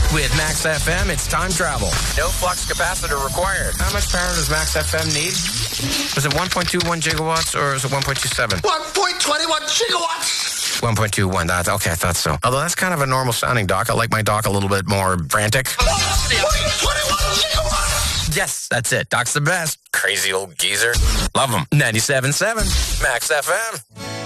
With Max FM, it's time travel. No flux capacitor required. How much power does Max FM need? Was it 1.21 gigawatts or is it 1.27? 1.21 gigawatts. 1.21. Okay, I thought so. Although that's kind of a normal sounding dock. I like my dock a little bit more frantic. 1.21 gigawatts. Yes, that's it. Doc's the best. Crazy old geezer. Love him. 97.7 Max FM.